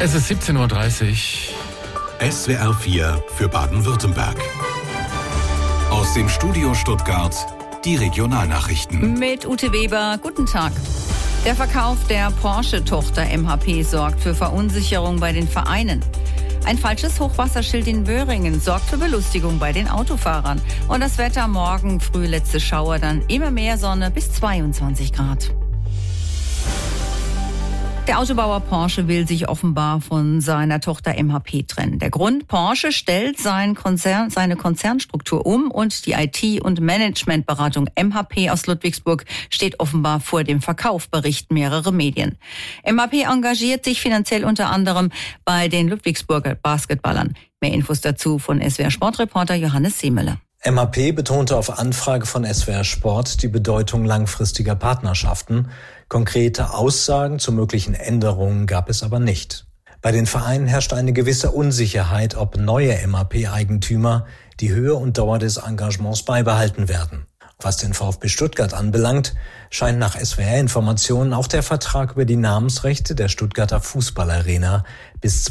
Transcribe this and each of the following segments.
Es ist 17:30 Uhr. SWR 4 für Baden-Württemberg. Aus dem Studio Stuttgart die Regionalnachrichten. Mit Ute Weber, guten Tag. Der Verkauf der Porsche-Tochter MHP sorgt für Verunsicherung bei den Vereinen. Ein falsches Hochwasserschild in Böhringen sorgt für Belustigung bei den Autofahrern. Und das Wetter morgen früh letzte Schauer, dann immer mehr Sonne bis 22 Grad. Der Autobauer Porsche will sich offenbar von seiner Tochter MHP trennen. Der Grund: Porsche stellt seine Konzernstruktur um und die IT- und Managementberatung MHP aus Ludwigsburg steht offenbar vor dem Verkauf, berichten mehrere Medien. MHP engagiert sich finanziell unter anderem bei den Ludwigsburger Basketballern. Mehr Infos dazu von SWR-Sportreporter Johannes Siemele. MHP betonte auf Anfrage von SWR Sport die Bedeutung langfristiger Partnerschaften. Konkrete Aussagen zu möglichen Änderungen gab es aber nicht. Bei den Vereinen herrscht eine gewisse Unsicherheit, ob neue MHP-Eigentümer die Höhe und Dauer des Engagements beibehalten werden. Was den VfB Stuttgart anbelangt, scheint nach SWR-Informationen auch der Vertrag über die Namensrechte der Stuttgarter Fußballarena bis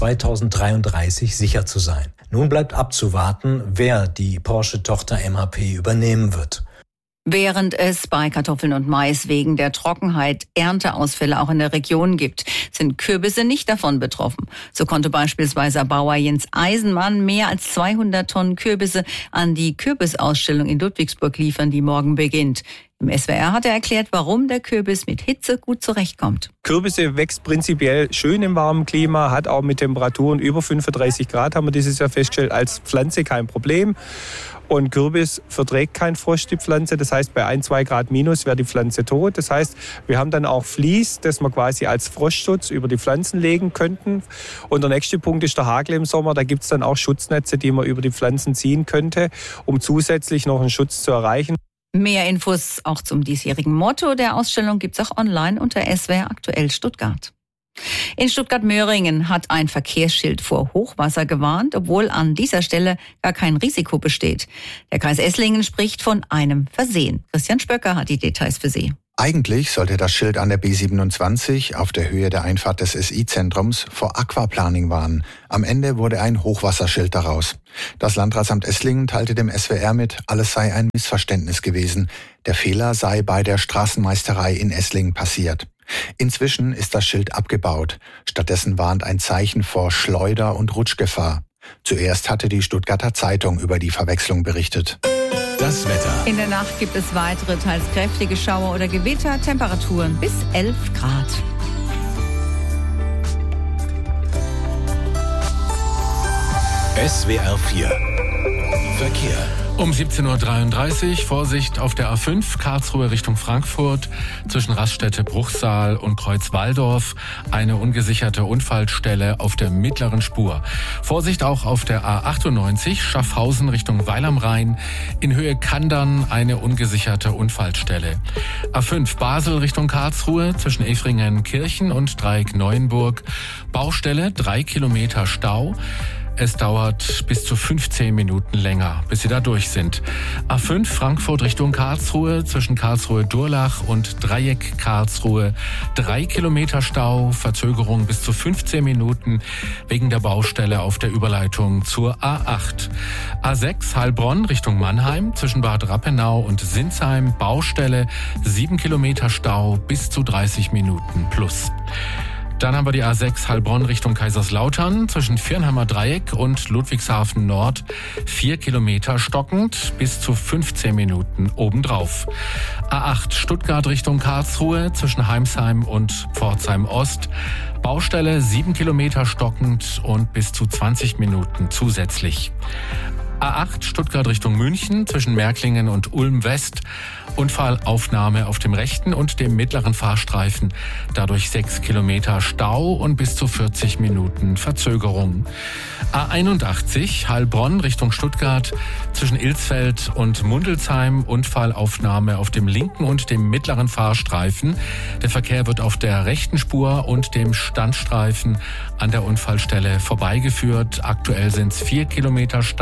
2033 sicher zu sein. Nun bleibt abzuwarten, wer die Porsche-Tochter MHP übernehmen wird. Während es bei Kartoffeln und Mais wegen der Trockenheit Ernteausfälle auch in der Region gibt, sind Kürbisse nicht davon betroffen. So konnte beispielsweise Bauer Jens Eisenmann mehr als 200 Tonnen Kürbisse an die Kürbisausstellung in Ludwigsburg liefern, die morgen beginnt. Im SWR hat er erklärt, warum der Kürbis mit Hitze gut zurechtkommt. Kürbisse wächst prinzipiell schön im warmen Klima, hat auch mit Temperaturen über 35 Grad, haben wir dieses Jahr festgestellt, als Pflanze kein Problem. Und Kürbis verträgt kein Frost, die Pflanze. Das heißt, bei 1-2 Grad minus wäre die Pflanze tot. Das heißt, wir haben dann auch Vlies, das wir quasi als Frostschutz über die Pflanzen legen könnten. Und der nächste Punkt ist der Hagel im Sommer. Da gibt es dann auch Schutznetze, die man über die Pflanzen ziehen könnte, um zusätzlich noch einen Schutz zu erreichen. Mehr Infos auch zum diesjährigen Motto der Ausstellung gibt's auch online unter SWR aktuell Stuttgart. In Stuttgart-Möhringen hat ein Verkehrsschild vor Hochwasser gewarnt, obwohl an dieser Stelle gar kein Risiko besteht. Der Kreis Esslingen spricht von einem Versehen. Christian Spöcker hat die Details für Sie. Eigentlich sollte das Schild an der B27 auf der Höhe der Einfahrt des SI-Zentrums vor Aquaplaning warnen. Am Ende wurde ein Hochwasserschild daraus. Das Landratsamt Esslingen teilte dem SWR mit, alles sei ein Missverständnis gewesen. Der Fehler sei bei der Straßenmeisterei in Esslingen passiert. Inzwischen ist das Schild abgebaut. Stattdessen warnt ein Zeichen vor Schleuder- und Rutschgefahr. Zuerst hatte die Stuttgarter Zeitung über die Verwechslung berichtet. Das Wetter. In der Nacht gibt es weitere, teils kräftige Schauer oder Gewitter, Temperaturen bis 11 Grad. SWR 4 Verkehr. Um 17:33 Uhr Vorsicht auf der A5 Karlsruhe Richtung Frankfurt zwischen Raststätte Bruchsal und Kreuz Walldorf. Eine ungesicherte Unfallstelle auf der mittleren Spur. Vorsicht auch auf der A98 Schaffhausen Richtung Weil am Rhein. In Höhe Kandern eine ungesicherte Unfallstelle. A5 Basel Richtung Karlsruhe zwischen Efringen-Kirchen und Dreieck-Neuenburg. Baustelle, 3 Kilometer Stau. Es dauert bis zu 15 Minuten länger, bis Sie da durch sind. A5 Frankfurt Richtung Karlsruhe zwischen Karlsruhe-Durlach und Dreieck Karlsruhe. 3 Kilometer Stau, Verzögerung bis zu 15 Minuten wegen der Baustelle auf der Überleitung zur A8. A6 Heilbronn Richtung Mannheim zwischen Bad Rappenau und Sinsheim. Baustelle, 7 Kilometer Stau bis zu 30 Minuten plus. Dann haben wir die A6 Heilbronn Richtung Kaiserslautern zwischen Viernheimer Dreieck und Ludwigshafen Nord. 4 Kilometer stockend bis zu 15 Minuten obendrauf. A8 Stuttgart Richtung Karlsruhe zwischen Heimsheim und Pforzheim Ost. Baustelle 7 Kilometer stockend und bis zu 20 Minuten zusätzlich. A8 Stuttgart Richtung München zwischen Märklingen und Ulm West. Unfallaufnahme auf dem rechten und dem mittleren Fahrstreifen. Dadurch 6 Kilometer Stau und bis zu 40 Minuten Verzögerung. A81 Heilbronn Richtung Stuttgart zwischen Ilsfeld und Mundelsheim. Unfallaufnahme auf dem linken und dem mittleren Fahrstreifen. Der Verkehr wird auf der rechten Spur und dem Standstreifen an der Unfallstelle vorbeigeführt. Aktuell sind es 4 Kilometer Stau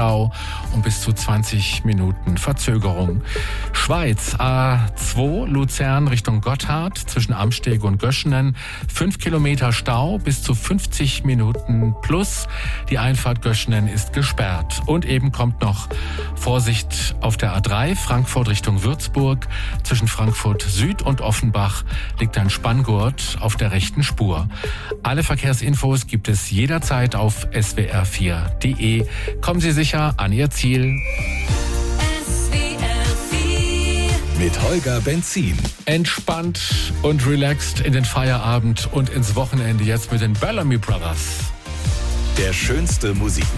und bis zu 20 Minuten Verzögerung. Schweiz, A2 Luzern Richtung Gotthard zwischen Amsteg und Göschenen. 5 Kilometer Stau, bis zu 50 Minuten plus. Die Einfahrt Göschenen ist gesperrt. Und eben kommt noch Vorsicht auf der A3 Frankfurt Richtung Würzburg. Zwischen Frankfurt Süd und Offenbach liegt ein Spanngurt auf der rechten Spur. Alle Verkehrsinfos gibt es jederzeit auf swr4.de. Kommen Sie sicher an Ihr Ziel. Mit Holger Benzin. Entspannt und relaxed in den Feierabend und ins Wochenende jetzt mit den Bellamy Brothers. Der schönste Musikmix.